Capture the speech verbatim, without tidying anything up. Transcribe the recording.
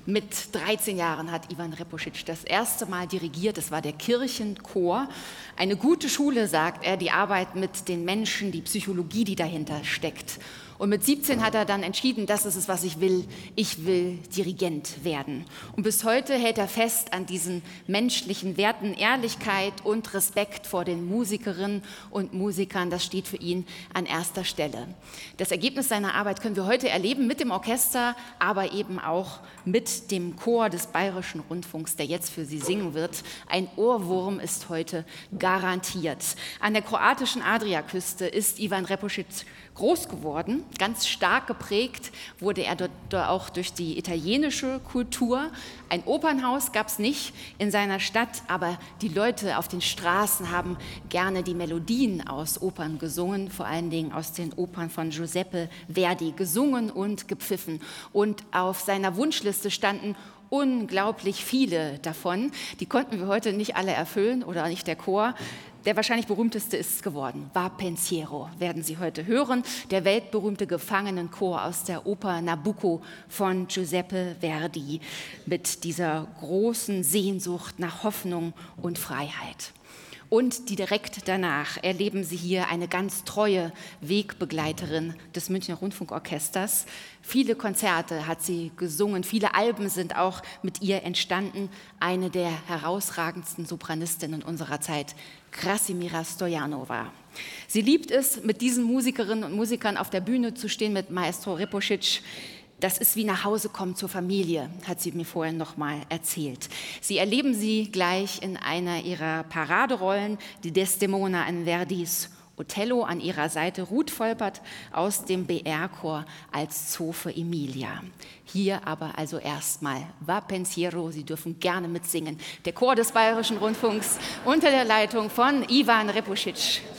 Mit dreizehn Jahren hat Ivan Repošić das erste Mal dirigiert. Es war der Kirchenchor. Eine gute Schule, sagt er, die Arbeit mit den Menschen, die Psychologie, die dahinter steckt. Und mit siebzehn hat er dann entschieden, das ist es, was ich will. Ich will Dirigent werden. Und bis heute hält er fest an diesen menschlichen Werten, Ehrlichkeit und Respekt vor den Musikerinnen und Musikern. Das steht für ihn an erster Stelle. Das Ergebnis seiner Arbeit können wir heute erleben mit dem Orchester, aber eben auch mit dem Chor des Bayerischen Rundfunks, der jetzt für Sie singen wird. Ein Ohrwurm ist heute garantiert. An der kroatischen Adriaküste ist Ivan Repošić groß geworden, ganz stark geprägt wurde er dort auch durch die italienische Kultur. Ein Opernhaus gab es nicht in seiner Stadt, aber die Leute auf den Straßen haben gerne die Melodien aus Opern gesungen, vor allen Dingen aus den Opern von Giuseppe Verdi, gesungen und gepfiffen. Und auf seiner Wunschliste standen unglaublich viele davon. Die konnten wir heute nicht alle erfüllen oder nicht der Chor. Der wahrscheinlich berühmteste ist es geworden. Va Pensiero werden Sie heute hören. Der weltberühmte Gefangenenchor aus der Oper Nabucco von Giuseppe Verdi mit dieser großen Sehnsucht nach Hoffnung und Freiheit. Und die direkt danach erleben Sie hier eine ganz treue Wegbegleiterin des Münchner Rundfunkorchesters. Viele Konzerte hat sie gesungen, viele Alben sind auch mit ihr entstanden. Eine der herausragendsten Sopranistinnen unserer Zeit, Krassimira Stoyanova. Sie liebt es, mit diesen Musikerinnen und Musikern auf der Bühne zu stehen, mit Maestro Repošić. Das ist wie nach Hause kommen zur Familie, hat sie mir vorhin noch mal erzählt. Sie erleben sie gleich in einer ihrer Paraderollen, die Desdemona in Verdis Othello, an ihrer Seite Ruth Volpert aus dem B R-Chor als Zofe Emilia. Hier aber also erstmal Va Pensiero, Sie dürfen gerne mitsingen. Der Chor des Bayerischen Rundfunks unter der Leitung von Ivan Repošić.